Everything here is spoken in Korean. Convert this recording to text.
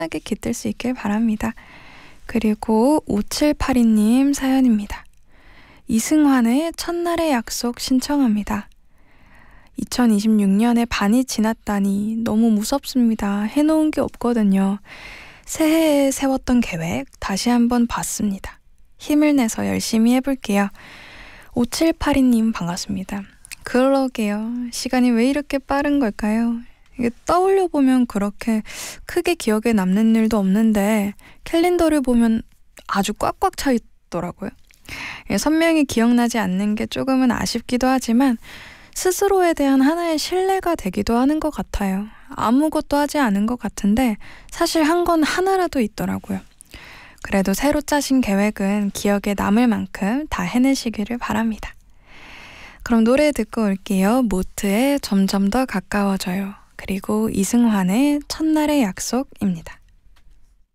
편하게 깃들 수 있길 바랍니다. 그리고 5782님 사연입니다. 이승환의 첫날의 약속 신청합니다. 2026년에 반이 지났다니 너무 무섭습니다. 해놓은 게 없거든요. 새해에 세웠던 계획 다시 한번 봤습니다. 힘을 내서 열심히 해볼게요. 5782님 반갑습니다. 그러게요. 시간이 왜 이렇게 빠른 걸까요? 이게 떠올려보면 그렇게 크게 기억에 남는 일도 없는데 캘린더를 보면 아주 꽉꽉 차 있더라고요. 선명히 기억나지 않는 게 조금은 아쉽기도 하지만 스스로에 대한 하나의 신뢰가 되기도 하는 것 같아요. 아무것도 하지 않은 것 같은데 사실 한 건 하나라도 있더라고요. 그래도 새로 짜신 계획은 기억에 남을 만큼 다 해내시기를 바랍니다. 그럼 노래 듣고 올게요. 모트의 점점 더 가까워져요. 그리고 이승환의 첫날의 약속입니다.